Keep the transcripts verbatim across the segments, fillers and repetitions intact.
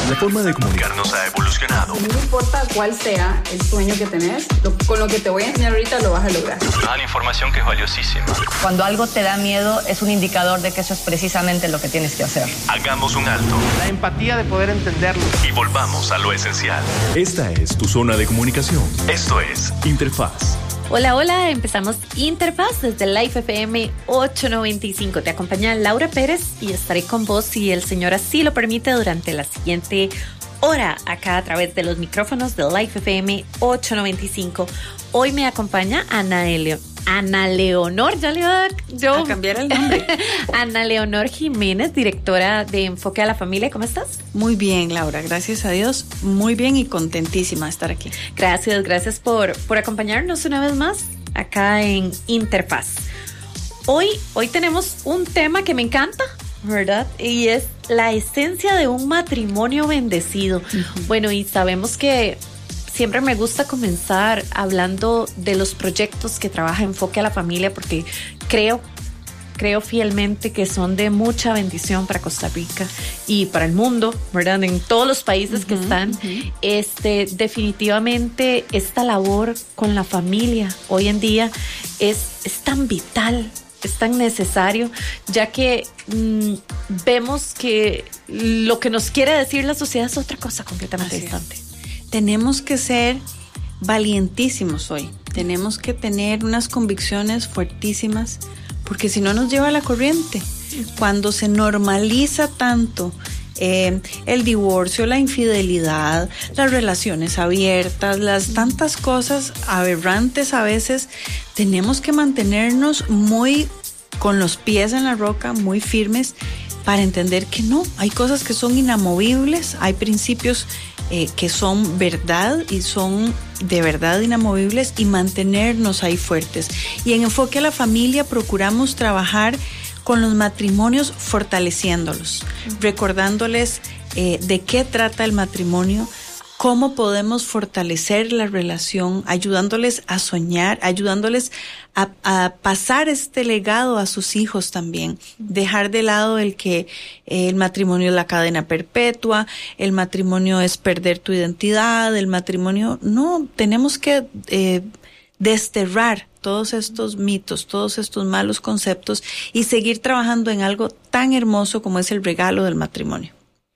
La forma de comunicarnos ha evolucionado. No importa cuál sea el sueño que tenés, lo, con lo que te voy a enseñar ahorita lo vas a lograr. Ah, la información que es valiosísima. Cuando algo te da miedo es un indicador de que eso es precisamente lo que tienes que hacer. Hagamos un alto. La empatía de poder entenderlo. Y volvamos a lo esencial. Esta es tu zona de comunicación. Esto es Interfaz. Hola, hola, empezamos Interfaz desde Life F M ochocientos noventa y cinco. Te acompaña Laura Pérez y estaré con vos, si el Señor así lo permite, durante la siguiente hora acá a través de los micrófonos de Life F M ochocientos noventa y cinco. Hoy me acompaña Ana Elio. Ana Leonor, ya le iba a, yo, a cambiar el nombre. Ana Leonor Jiménez, directora de Enfoque a la Familia. ¿Cómo estás? Muy bien, Laura, gracias a Dios. Muy bien y contentísima de estar aquí. Gracias, gracias por, por acompañarnos una vez más acá en Interfaz. Hoy, hoy tenemos un tema que me encanta, ¿verdad? Y es la esencia de un matrimonio bendecido. Uh-huh. Bueno, y sabemos que siempre me gusta comenzar hablando de los proyectos que trabaja Enfoque a la Familia, porque creo, creo fielmente que son de mucha bendición para Costa Rica y para el mundo, ¿verdad? En todos los países uh-huh, que están. Uh-huh. Este, definitivamente esta labor con la familia hoy en día es, es tan vital, es tan necesario, ya que mmm, vemos que lo que nos quiere decir la sociedad es otra cosa completamente Así distante. Es. Tenemos que ser valientísimos hoy. Tenemos que tener unas convicciones fuertísimas, porque si no nos lleva a la corriente. Cuando se normaliza tanto eh, el divorcio, la infidelidad, las relaciones abiertas, las tantas cosas aberrantes a veces, tenemos que mantenernos muy con los pies en la roca, muy firmes, para entender que no, hay cosas que son inamovibles, hay principios Eh, que son verdad y son de verdad inamovibles, y mantenernos ahí fuertes. Y en Enfoque a la Familia procuramos trabajar con los matrimonios fortaleciéndolos, uh-huh. recordándoles eh, de qué trata el matrimonio, cómo podemos fortalecer la relación, ayudándoles a soñar, ayudándoles a, a pasar este legado a sus hijos también. Dejar de lado el que eh, el matrimonio es la cadena perpetua, el matrimonio es perder tu identidad, el matrimonio... No, tenemos que eh, desterrar todos estos mitos, todos estos malos conceptos y seguir trabajando en algo tan hermoso como es el regalo del matrimonio.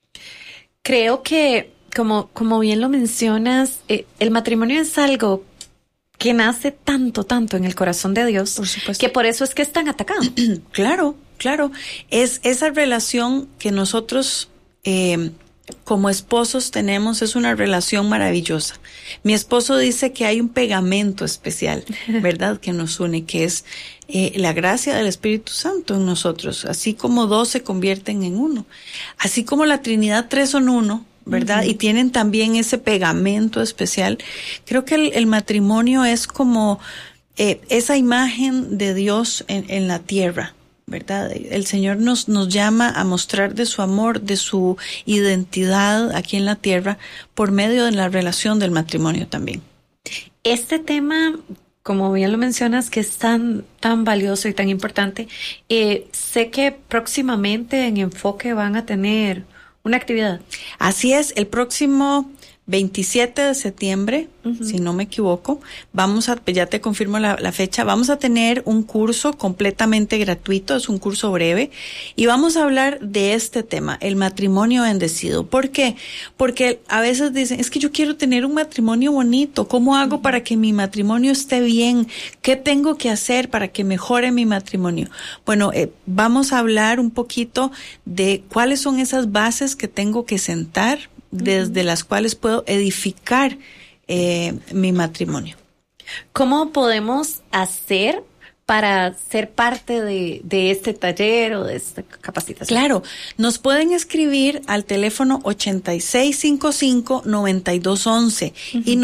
Creo que Como, como bien lo mencionas, eh, el matrimonio es algo que nace tanto, tanto en el corazón de Dios, por supuesto, que por eso es que es tan atacado. Claro, claro. Es esa relación que nosotros eh, como esposos tenemos, es una relación maravillosa. Mi esposo dice que hay un pegamento especial, ¿verdad?, que nos une, que es eh, la gracia del Espíritu Santo en nosotros. Así como dos se convierten en uno. Así como la Trinidad, tres son uno, ¿verdad? Uh-huh. Y tienen también ese pegamento especial. Creo que el, el matrimonio es como eh, esa imagen de Dios en, en la tierra, ¿verdad? El Señor nos, nos llama a mostrar de su amor, de su identidad aquí en la tierra, por medio de la relación del matrimonio también. Este tema, como bien lo mencionas, que es tan, tan valioso y tan importante, eh, sé que próximamente en Enfoque van a tener una actividad. Así es, el próximo veintisiete de septiembre, uh-huh. si no me equivoco, vamos a, ya te confirmo la, la fecha, vamos a tener un curso completamente gratuito, es un curso breve, y vamos a hablar de este tema, el matrimonio bendecido. ¿Por qué? Porque a veces dicen, es que yo quiero tener un matrimonio bonito, ¿cómo hago uh-huh. para que mi matrimonio esté bien? ¿Qué tengo que hacer para que mejore mi matrimonio? Bueno, eh, vamos a hablar un poquito de cuáles son esas bases que tengo que sentar, desde las cuales puedo edificar eh, mi matrimonio. ¿Cómo podemos hacer para ser parte de, de este taller o de esta capacitación? Claro, nos pueden escribir al teléfono ochenta y seis cincuenta y cinco, noventa y dos once uh-huh. y nos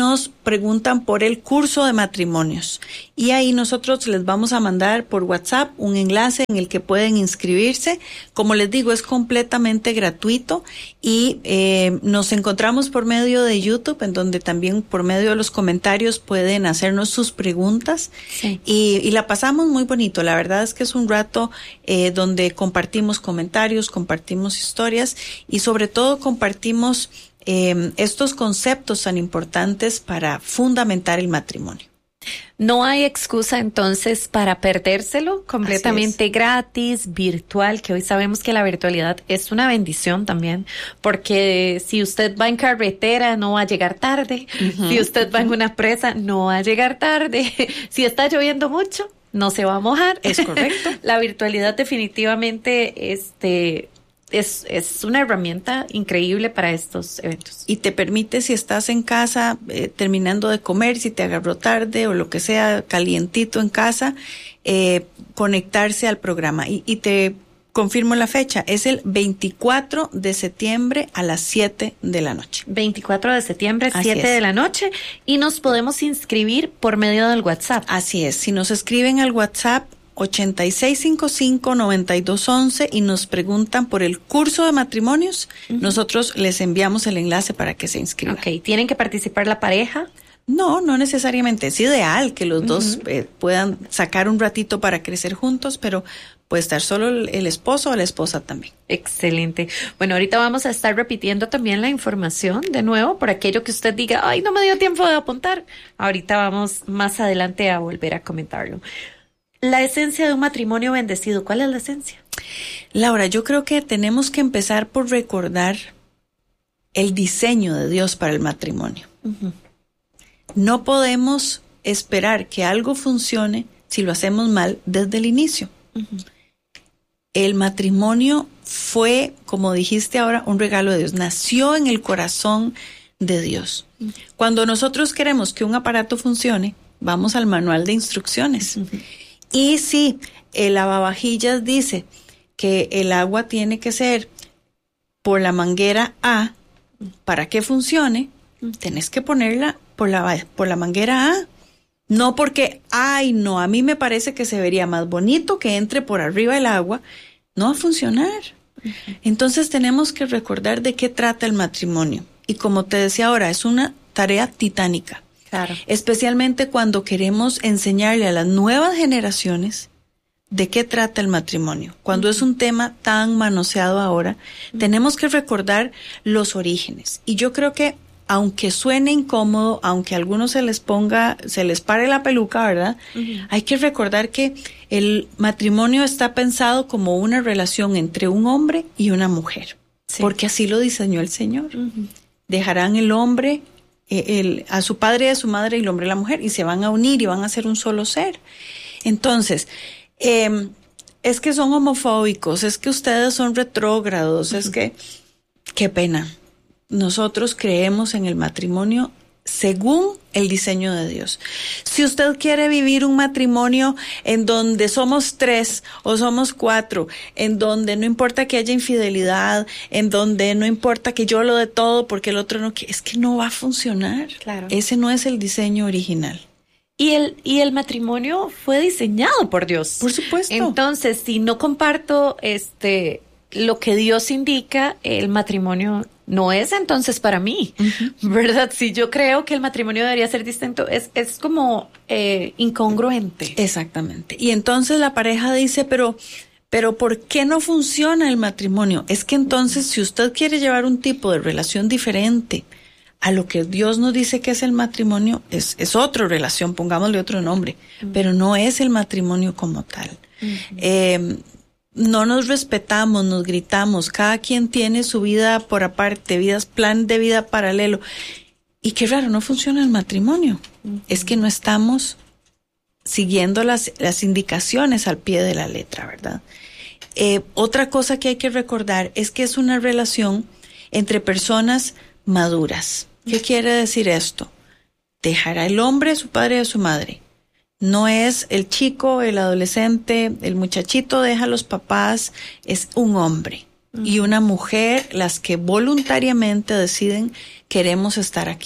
preguntan por el curso de matrimonios. Y ahí nosotros les vamos a mandar por WhatsApp un enlace en el que pueden inscribirse. Como les digo, es completamente gratuito y eh, nos encontramos por medio de YouTube, en donde también por medio de los comentarios pueden hacernos sus preguntas. Sí. Y, y la pasamos muy bonito. La verdad es que es un rato eh, donde compartimos comentarios, compartimos historias y sobre todo compartimos eh, estos conceptos tan importantes para fundamentar el matrimonio. No hay excusa entonces para perdérselo, completamente gratis, virtual, que hoy sabemos que la virtualidad es una bendición también, porque si usted va en carretera no va a llegar tarde, uh-huh. si usted va en una presa no va a llegar tarde, si está lloviendo mucho no se va a mojar. Es correcto. La virtualidad definitivamente este Es, es una herramienta increíble para estos eventos. Y te permite, si estás en casa eh, terminando de comer, si te agarró tarde o lo que sea, calientito en casa, eh, conectarse al programa. Y, y te confirmo la fecha, es el veinticuatro de septiembre a las siete de la noche. veinticuatro de septiembre, siete de la noche, y nos podemos inscribir por medio del WhatsApp. Así es, si nos escriben al WhatsApp ochenta y seis cincuenta y cinco, noventa y dos once y nos preguntan por el curso de matrimonios, uh-huh. nosotros les enviamos el enlace para que se inscriban. Ok, ¿tienen que participar la pareja? No, no necesariamente. Es ideal que los uh-huh. dos eh, puedan sacar un ratito para crecer juntos, pero puede estar solo el, el esposo o la esposa también. Excelente. Bueno, ahorita vamos a estar repitiendo también la información de nuevo por aquello que usted diga, ay, no me dio tiempo de apuntar. Ahorita vamos más adelante a volver a comentarlo. La esencia de un matrimonio bendecido, ¿cuál es la esencia? Laura, yo creo que tenemos que empezar por recordar el diseño de Dios para el matrimonio. Uh-huh. No podemos esperar que algo funcione si lo hacemos mal desde el inicio. Uh-huh. El matrimonio fue, como dijiste ahora, un regalo de Dios. Nació en el corazón de Dios. Uh-huh. Cuando nosotros queremos que un aparato funcione, vamos al manual de instrucciones. Uh-huh. Y si el lavavajillas dice que el agua tiene que ser por la manguera A, para que funcione, tenés que ponerla por la, por la manguera A. No porque, ay, no, a mí me parece que se vería más bonito que entre por arriba el agua. No va a funcionar. Uh-huh. Entonces tenemos que recordar de qué trata el matrimonio. Y como te decía ahora, es una tarea titánica. Claro. Especialmente cuando queremos enseñarle a las nuevas generaciones de qué trata el matrimonio. Cuando uh-huh. es un tema tan manoseado ahora, uh-huh. tenemos que recordar los orígenes. Y yo creo que, aunque suene incómodo, aunque a algunos se les ponga, se les pare la peluca, ¿verdad? Uh-huh. Hay que recordar que el matrimonio está pensado como una relación entre un hombre y una mujer. Sí. Porque así lo diseñó el Señor. Uh-huh. Dejarán el hombre El, a su padre y a su madre y el hombre y la mujer, y se van a unir y van a ser un solo ser. Entonces, eh, es que son homofóbicos, es que ustedes son retrógrados, uh-huh. es que, qué pena. Nosotros creemos en el matrimonio según el diseño de Dios. Si usted quiere vivir un matrimonio en donde somos tres o somos cuatro, en donde no importa que haya infidelidad, en donde no importa que yo lo dé todo porque el otro no quiere, es que no va a funcionar. Claro. Ese no es el diseño original. Y el, y el matrimonio fue diseñado por Dios. Por supuesto. Entonces, si no comparto este lo que Dios indica, el matrimonio no es entonces para mí, uh-huh. ¿verdad? Si yo creo que el matrimonio debería ser distinto, es, es como eh, incongruente. Exactamente. Y entonces la pareja dice, pero, pero ¿por qué no funciona el matrimonio? Es que entonces, si usted quiere llevar un tipo de relación diferente a lo que Dios nos dice que es el matrimonio, es, es otra relación, pongámosle otro nombre, uh-huh. pero no es el matrimonio como tal. Uh-huh. Eh, No nos respetamos, nos gritamos, cada quien tiene su vida por aparte, vidas, plan de vida paralelo. Y qué raro, no funciona el matrimonio. Uh-huh. Es que no estamos siguiendo las, las indicaciones al pie de la letra, ¿verdad? Eh, otra cosa que hay que recordar es que es una relación entre personas maduras. ¿Qué uh-huh. quiere decir esto? Dejará el hombre a su padre y a su madre. No es el chico, el adolescente, el muchachito deja a los papás, es un hombre uh-huh. y una mujer las que voluntariamente deciden queremos estar aquí.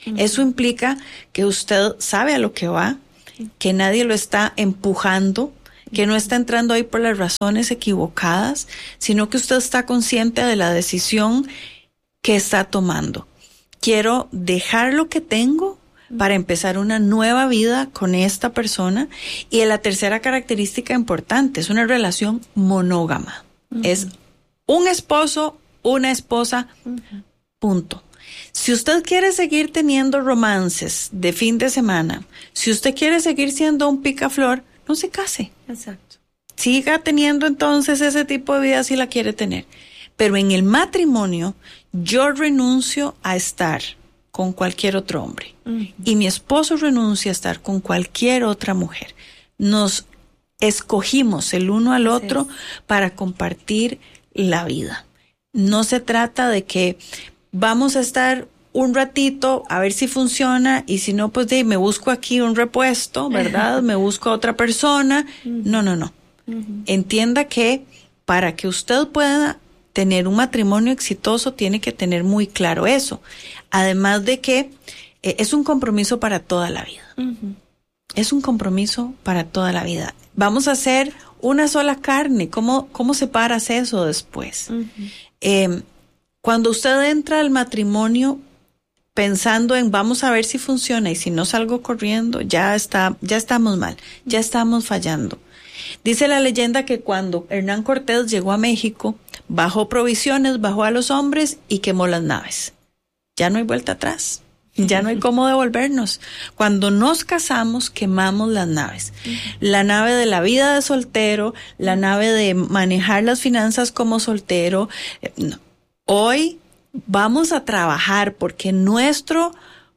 Uh-huh. Eso implica que usted sabe a lo que va, que nadie lo está empujando, que no está entrando ahí por las razones equivocadas, sino que usted está consciente de la decisión que está tomando. Quiero dejar lo que tengo para empezar una nueva vida con esta persona. Y la tercera característica importante es una relación monógama. Uh-huh. Es un esposo, una esposa, uh-huh. punto. Si usted quiere seguir teniendo romances de fin de semana, si usted quiere seguir siendo un picaflor, no se case. Exacto. Siga teniendo entonces ese tipo de vida si la quiere tener. Pero en el matrimonio, yo renuncio a estar con cualquier otro hombre. Uh-huh. Y mi esposo renuncia a estar con cualquier otra mujer. Nos escogimos el uno al otro sí. para compartir la vida. No se trata de que vamos a estar un ratito a ver si funciona y si no, pues de, me busco aquí un repuesto, ¿verdad? Me busco a otra persona. Uh-huh. No, no, no. Uh-huh. Entienda que para que usted pueda tener un matrimonio exitoso, tiene que tener muy claro eso. Además de que eh, es un compromiso para toda la vida. Uh-huh. Es un compromiso para toda la vida. Vamos a hacer una sola carne. ¿Cómo, cómo separas eso después? Uh-huh. Eh, cuando usted entra al matrimonio pensando en vamos a ver si funciona y si no salgo corriendo, ya está, ya estamos mal, ya estamos fallando. Dice la leyenda que cuando Hernán Cortés llegó a México, bajó provisiones, bajó a los hombres y quemó las naves. Ya no hay vuelta atrás. Ya no hay cómo devolvernos. Cuando nos casamos, quemamos las naves. La nave de la vida de soltero, la nave de manejar las finanzas como soltero. No. Hoy vamos a trabajar porque nuestro,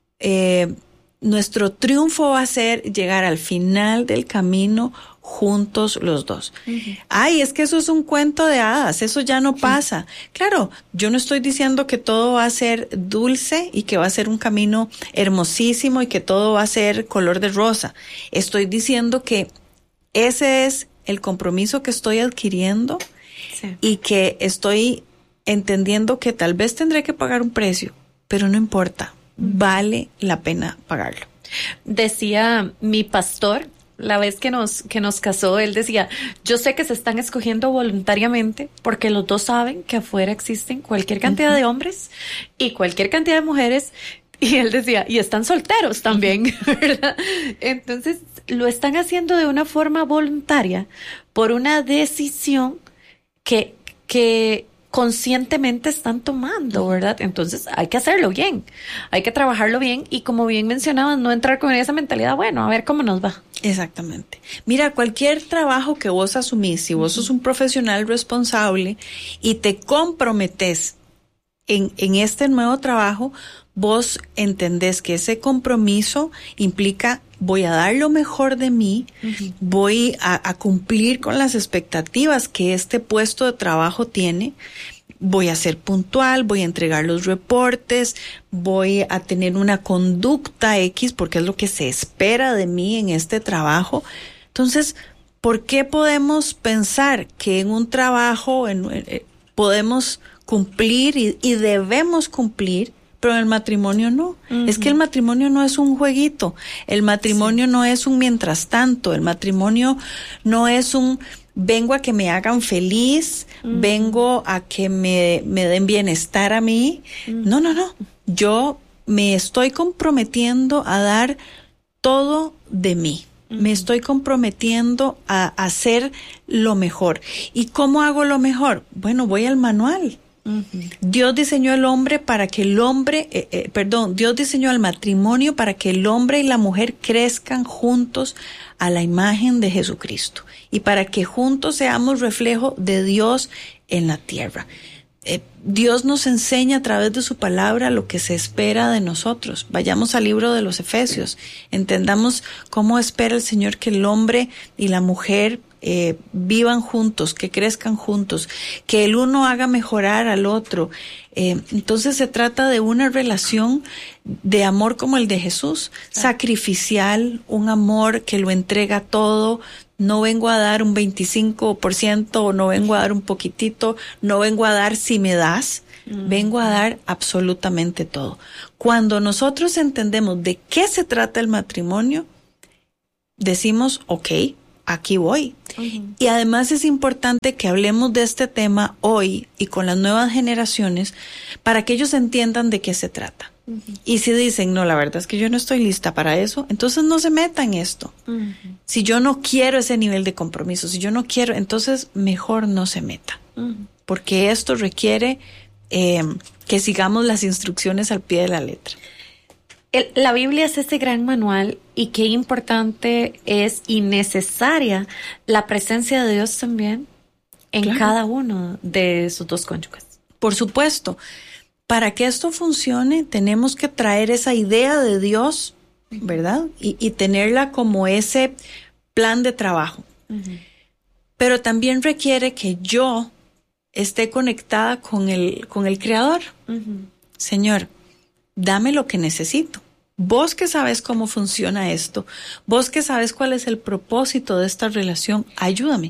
eh, nuestro triunfo va a ser llegar al final del camino juntos los dos. Uh-huh. Ay, es que eso es un cuento de hadas, eso ya no pasa. Sí. Claro, yo no estoy diciendo que todo va a ser dulce y que va a ser un camino hermosísimo y que todo va a ser color de rosa. Estoy diciendo que ese es el compromiso que estoy adquiriendo sí. y que estoy entendiendo que tal vez tendré que pagar un precio, pero no importa, uh-huh. vale la pena pagarlo. Decía mi pastor, la vez que nos, que nos casó, él decía, yo sé que se están escogiendo voluntariamente porque los dos saben que afuera existen cualquier cantidad uh-huh. de hombres y cualquier cantidad de mujeres. Y él decía, y están solteros también, ¿verdad? Entonces, lo están haciendo de una forma voluntaria por una decisión que, que conscientemente están tomando, ¿verdad? Entonces hay que hacerlo bien, hay que trabajarlo bien y como bien mencionabas, no entrar con esa mentalidad, bueno, a ver cómo nos va. Exactamente. Mira, cualquier trabajo que vos asumís, si vos sos un profesional responsable y te comprometés en, en este nuevo trabajo, vos entendés que ese compromiso implica voy a dar lo mejor de mí, uh-huh. voy a, a cumplir con las expectativas que este puesto de trabajo tiene, voy a ser puntual, voy a entregar los reportes, voy a tener una conducta X porque es lo que se espera de mí en este trabajo. Entonces, ¿por qué podemos pensar que en un trabajo en, en, podemos cumplir y, y debemos cumplir, pero en el matrimonio no? Uh-huh. Es que el matrimonio no es un jueguito, el matrimonio sí. no es un mientras tanto, el matrimonio no es un vengo a que me hagan feliz, uh-huh. vengo a que me, me den bienestar a mí. Uh-huh. No, no, no. Yo me estoy comprometiendo a dar todo de mí. Uh-huh. Me estoy comprometiendo a hacer lo mejor. ¿Y cómo hago lo mejor? Bueno, voy al manual. Uh-huh. Dios diseñó el hombre para que el hombre, eh, eh, perdón, Dios diseñó el matrimonio para que el hombre y la mujer crezcan juntos a la imagen de Jesucristo y para que juntos seamos reflejo de Dios en la tierra. Eh, Dios nos enseña a través de su palabra lo que se espera de nosotros. Vayamos al libro de los Efesios, entendamos cómo espera el Señor que el hombre y la mujer Eh, vivan juntos, que crezcan juntos, que el uno haga mejorar al otro. Eh, entonces se trata de una relación de amor como el de Jesús, sí. sacrificial, un amor que lo entrega todo. No vengo a dar un veinticinco por ciento o no vengo a dar un poquitito, no vengo a dar si me das, Mm. Vengo a dar absolutamente todo. Cuando nosotros entendemos de qué se trata el matrimonio, decimos, ok, aquí voy. Uh-huh. Y además es importante que hablemos de este tema hoy y con las nuevas generaciones para que ellos entiendan de qué se trata. Uh-huh. Y si dicen, no, la verdad es que yo no estoy lista para eso, entonces no se metan en esto. Uh-huh. Si yo no quiero ese nivel de compromiso, si yo no quiero, entonces mejor no se meta. Uh-huh. Porque esto requiere eh, que sigamos las instrucciones al pie de la letra. El, la Biblia es ese gran manual y qué importante es y necesaria la presencia de Dios también en claro. cada uno de sus dos cónyuges. Por supuesto. Para que esto funcione, tenemos que traer esa idea de Dios, ¿verdad? Y, y tenerla como ese plan de trabajo. Uh-huh. Pero también requiere que yo esté conectada con el, con el Creador. Uh-huh. Señor, dame lo que necesito. Vos que sabes cómo funciona esto, vos que sabes cuál es el propósito de esta relación, ayúdame.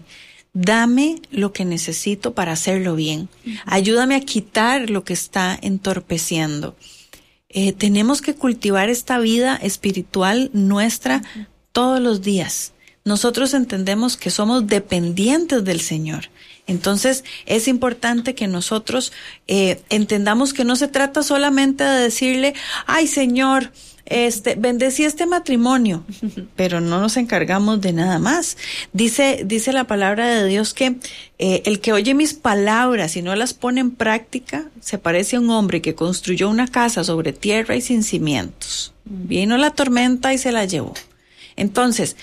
Dame lo que necesito para hacerlo bien. Uh-huh. Ayúdame a quitar lo que está entorpeciendo. Eh, tenemos que cultivar esta vida espiritual nuestra uh-huh. todos los días. Nosotros entendemos que somos dependientes del Señor. Entonces es importante que nosotros eh, entendamos que no se trata solamente de decirle, ay Señor, este, bendecí este matrimonio, pero no nos encargamos de nada más. Dice, dice la palabra de Dios que eh, el que oye mis palabras y no las pone en práctica se parece a un hombre que construyó una casa sobre tierra y sin cimientos. Vino la tormenta y se la llevó. Entonces,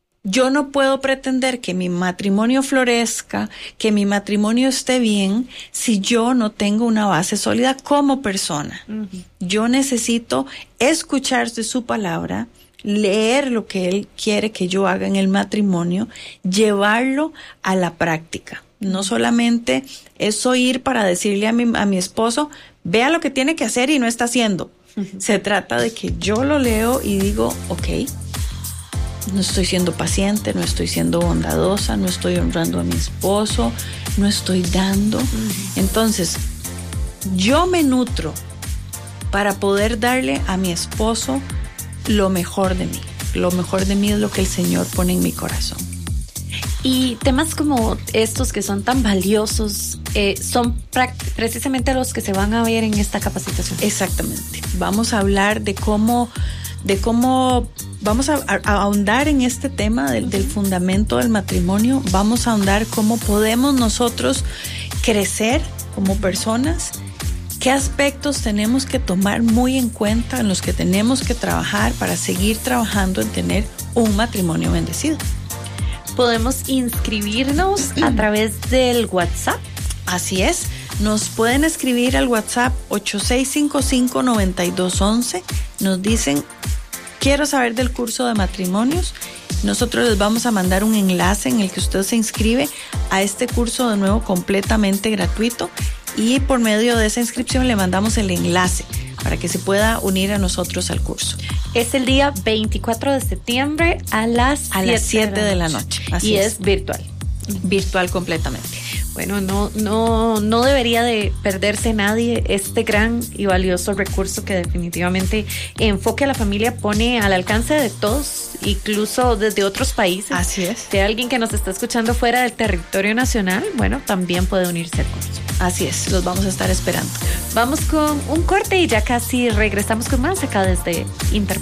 yo no puedo pretender que mi matrimonio florezca, que mi matrimonio esté bien, si yo no tengo una base sólida como persona. Uh-huh. Yo necesito escuchar de su palabra, leer lo que Él quiere que yo haga en el matrimonio, llevarlo a la práctica. No solamente es oír para decirle a mi, a mi esposo, vea lo que tiene que hacer y no está haciendo. Uh-huh. Se trata de que yo lo leo y digo, ok, no estoy siendo paciente, no estoy siendo bondadosa, no estoy honrando a mi esposo, no estoy dando. Uh-huh. Entonces, yo me nutro para poder darle a mi esposo lo mejor de mí. Lo mejor de mí es lo que el Señor pone en mi corazón. Y temas como estos que son tan valiosos eh, son pract- precisamente los que se van a ver en esta capacitación. Exactamente. Vamos a hablar de cómo... de cómo vamos a, a, a ahondar en este tema del, del fundamento del matrimonio, vamos a ahondar cómo podemos nosotros crecer como personas, qué aspectos tenemos que tomar muy en cuenta, en los que tenemos que trabajar para seguir trabajando en tener un matrimonio bendecido. Podemos inscribirnos a través del WhatsApp. Así es. Nos pueden escribir al WhatsApp ocho seis cinco cinco, nueve dos uno uno. Nos dicen, quiero saber del curso de matrimonios. Nosotros les vamos a mandar un enlace en el que usted se inscribe a este curso de nuevo completamente gratuito. Y por medio de esa inscripción le mandamos el enlace para que se pueda unir a nosotros al curso. Es el día veinticuatro de septiembre a las a las siete de la noche. Así y es. es virtual. Virtual completamente. Bueno, no, no, no debería de perderse nadie este gran y valioso recurso que definitivamente Enfoque a la Familia pone al alcance de todos, incluso desde otros países. Así es. Si hay alguien que nos está escuchando fuera del territorio nacional, bueno, también puede unirse al curso. Así es, los vamos a estar esperando. Vamos con un corte y ya casi regresamos con más acá desde Interfaz.